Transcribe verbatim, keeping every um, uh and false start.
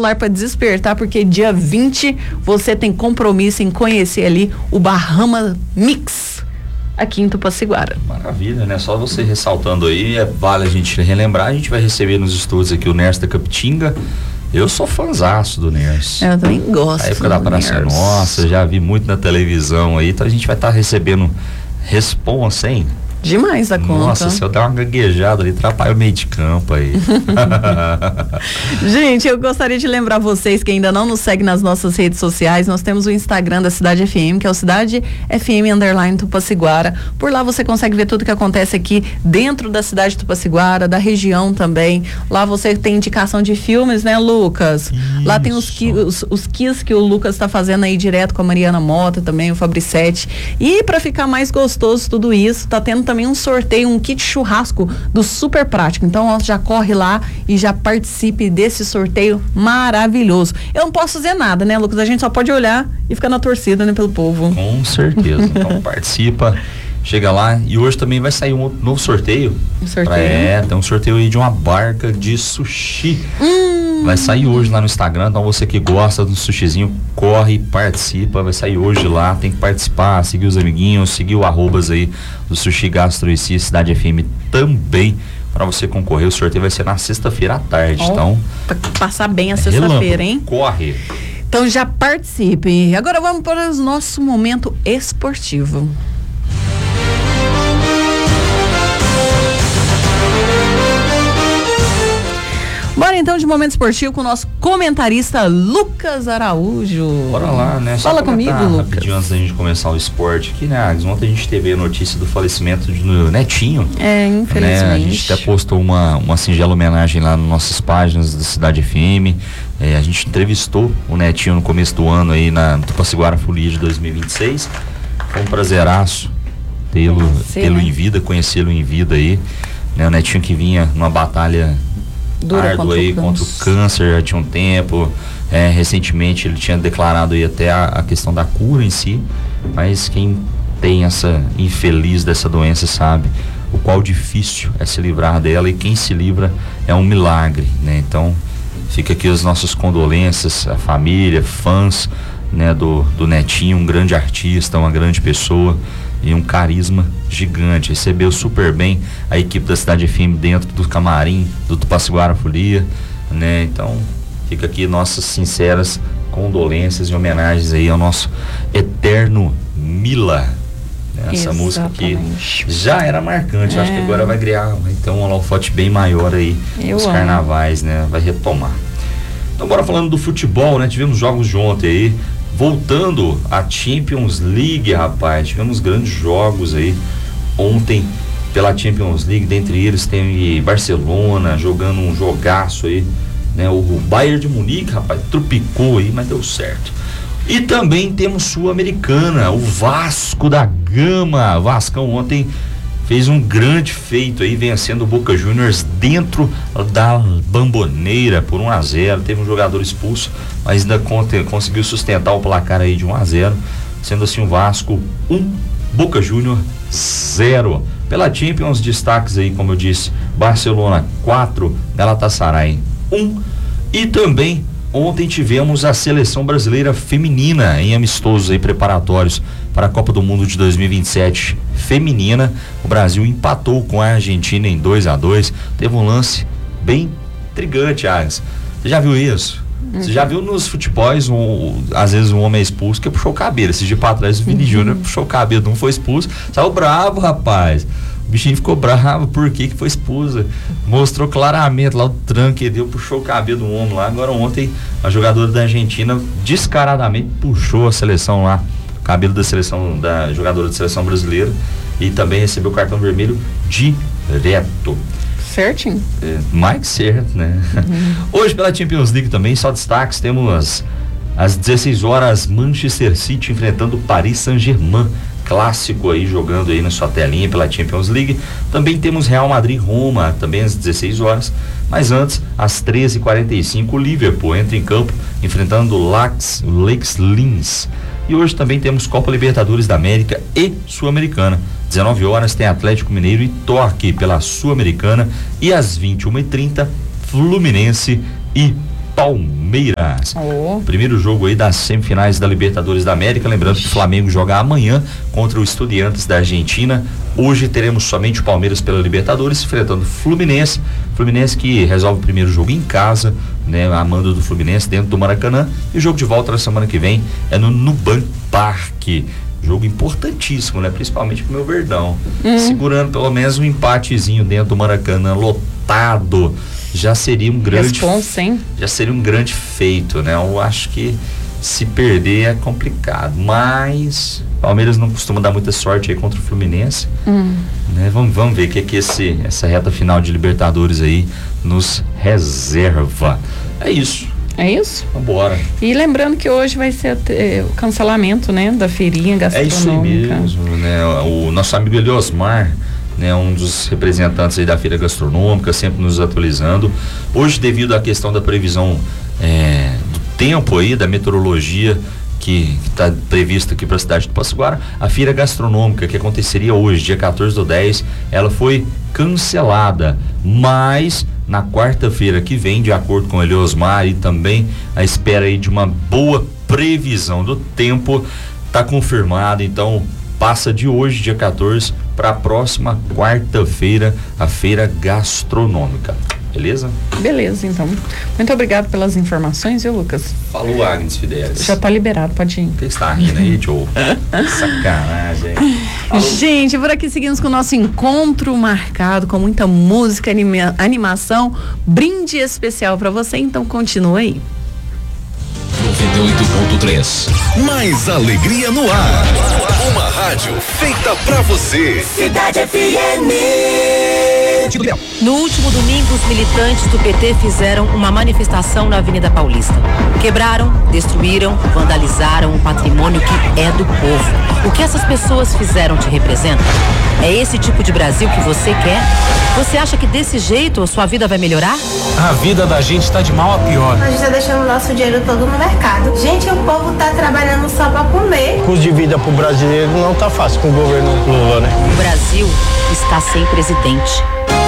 celular para despertar, porque dia vinte você tem compromisso em conhecer ali o Bahama Mix aqui em Tupaciguara. Maravilha, né? Só você ressaltando aí, é, vale a gente relembrar, a gente vai receber nos estúdios aqui o Ners da Capitinga. Eu sou fãzaço do Ners. Eu também gosto. A época da Praça Nossa, já vi muito na televisão aí, então a gente vai estar tá recebendo responsa, hein? Demais da conta. Nossa, se eu der uma gaguejada ali, atrapalha o meio de campo aí. Gente, eu gostaria de lembrar vocês que ainda não nos seguem nas nossas redes sociais. Nós temos o Instagram da Cidade F M, que é o Cidade F M underline Tupaciguara. Por lá você consegue ver tudo que acontece aqui dentro da cidade de Tupaciguara, da região também. Lá você tem indicação de filmes, né, Lucas? Isso. Lá tem os, os, os quiz que o Lucas está fazendo aí direto com a Mariana Mota também, o Fabricete. E para ficar mais gostoso tudo isso, tá tendo também um sorteio, um kit churrasco do Super Prático. Então, ó, já corre lá e já participe desse sorteio maravilhoso. Eu não posso fazer nada, né, Lucas? A gente só pode olhar e ficar na torcida, né, pelo povo. Com certeza. Então, participa, chega lá. E hoje também vai sair um novo sorteio. Um sorteio? Pra, é, tem um sorteio aí de uma barca de sushi. Hum. Vai sair hoje lá no Instagram, então você que gosta do sushizinho, corre, participa, vai sair hoje lá, tem que participar, seguir os amiguinhos, seguir o arrobas aí do Sushi Gastro e Cidade F M também, para você concorrer. O sorteio vai ser na sexta-feira à tarde, oh, então... Pra passar bem a sexta-feira, hein? Corre! Então já participe. Agora vamos para o nosso momento esportivo. Bora então de momento esportivo com o nosso comentarista Lucas Araújo. Bora lá, né? Só Fala comigo, Lucas. Rapidinho antes da gente começar o esporte aqui, né, Agnes? Ontem a gente teve a notícia do falecimento do Netinho. É, infelizmente. Né? A gente até postou uma, uma singela homenagem lá nas nossas páginas da Cidade F M. É, a gente entrevistou o Netinho no começo do ano aí na Tupaciguara Folia de dois mil e vinte e seis. Foi um prazeraço tê-lo, tê-lo em vida, conhecê-lo em vida aí. Né? O Netinho que vinha numa batalha Dura árduo aí contra o câncer já tinha um tempo. É, recentemente ele tinha declarado aí até a, a questão da cura em si, mas quem tem essa infeliz dessa doença sabe o qual difícil é se livrar dela, e quem se livra é um milagre, né? Então fica aqui as nossas condolências, a família, fãs, né, do, do Netinho, um grande artista, uma grande pessoa e um carisma gigante. Recebeu super bem a equipe da Cidade F M dentro do camarim do Tupaciguara Folia, né? Então fica aqui nossas sinceras condolências e homenagens aí ao nosso eterno Mila, né? Essa música que já era marcante, é. Acho que agora vai criar, vai ter um holofote bem maior aí Eu nos amo. carnavais, né? Vai retomar. Então bora falando do futebol, né? Tivemos jogos de ontem aí, voltando à Champions League, rapaz, tivemos grandes jogos aí ontem pela Champions League, dentre eles tem Barcelona jogando um jogaço aí, né? O Bayern de Munique, rapaz, trupicou aí, mas deu certo. E também temos Sul-Americana, o Vasco da Gama. Vascão ontem fez um grande feito aí, vencendo o Boca Juniors dentro da Bamboneira por um a zero. Teve um jogador expulso, mas ainda conseguiu sustentar o placar aí de um a zero, sendo assim o Vasco um, Boca Juniors zero. Pela Champions, destaques aí, como eu disse, Barcelona quatro, Galatasaray um, e também ontem tivemos a seleção brasileira feminina em amistosos aí preparatórios para a Copa do Mundo de dois mil e vinte e sete feminina. O Brasil empatou com a Argentina em dois a dois. Teve um lance bem intrigante, Agnes. Você já viu isso? Uhum. Você já viu nos futebols, um, às vezes um homem é expulso que puxou o cabelo. Esse dia pra trás o Vini uhum. Júnior puxou o cabelo, não foi expulso, saiu bravo, rapaz. O bichinho ficou bravo, por que que foi expulsa? Mostrou claramente lá o tranco que deu, puxou o cabelo do homem lá. Agora ontem a jogadora da Argentina descaradamente puxou a seleção lá, o cabelo da seleção, da jogadora de seleção brasileira, e também recebeu o cartão vermelho direto. Certinho. É, mais que certo, né? Uhum. Hoje pela Champions League também, só destaques, temos às dezesseis horas Manchester City enfrentando Paris Saint-Germain. Clássico aí, jogando aí na sua telinha pela Champions League. Também temos Real Madrid Roma, também às dezesseis horas, mas antes, às treze e quarenta e cinco, o Liverpool entra em campo enfrentando o Lax, Lakes Linz. E hoje também temos Copa Libertadores da América e Sul-Americana. dezenove horas tem Atlético Mineiro e Torque pela Sul-Americana, e às vinte e uma e trinta Fluminense e Palmeiras. Oh. Primeiro jogo aí das semifinais da Libertadores da América, lembrando que o Flamengo joga amanhã contra o Estudiantes da Argentina. Hoje teremos somente o Palmeiras pela Libertadores enfrentando o Fluminense, Fluminense que resolve o primeiro jogo em casa, né, a mando do Fluminense dentro do Maracanã, e o jogo de volta na semana que vem é no Nubank Parque. Jogo importantíssimo, né? Principalmente pro meu Verdão. Uhum. Segurando pelo menos um empatezinho dentro do Maracanã lotado. Já seria um grande. Responsa, hein? Já seria um grande feito, né? Eu acho que se perder é complicado. Mas Palmeiras não costuma dar muita sorte aí contra o Fluminense. Uhum. Né? Vamos, vamos ver o que, que esse, essa reta final de Libertadores aí nos reserva. É isso. É isso? Vambora. E lembrando que hoje vai ser é, o cancelamento, né, da feirinha gastronômica. É isso mesmo, né? O nosso amigo Eliosmar, né, um dos representantes aí da feira gastronômica, sempre nos atualizando. Hoje, devido à questão da previsão é, do tempo aí, da meteorologia que está prevista aqui para a cidade de Passaguara, a feira gastronômica que aconteceria hoje, dia quatorze do dez, ela foi cancelada, mas na quarta-feira que vem, de acordo com o Eliosmar, e também a espera aí de uma boa previsão do tempo, tá confirmado. Então passa de hoje, dia quatorze, para a próxima quarta-feira, a feira gastronômica. Beleza? Beleza, então. Muito obrigado pelas informações, viu, Lucas? Falou, Agnes Fidelis. Já tá liberado, pode ir. Você está rindo aí, tio? Sacanagem. Falou. Gente, por aqui seguimos com o nosso encontro marcado, com muita música, anima, animação, brinde especial para você, então continua aí. noventa e oito ponto três. Mais alegria no ar. Uma rádio feita pra você. Cidade F M. No último domingo, os militantes do P T fizeram uma manifestação na Avenida Paulista. Quebraram, destruíram, vandalizaram o patrimônio que é do povo. O que essas pessoas fizeram te representa? É esse tipo de Brasil que você quer? Você acha que desse jeito a sua vida vai melhorar? A vida da gente tá de mal a pior. A gente tá deixando o nosso dinheiro todo no mercado. Gente, o povo tá trabalhando só pra comer. O custo de vida pro brasileiro não tá fácil com o governo Lula, né? O Brasil está sem presidente.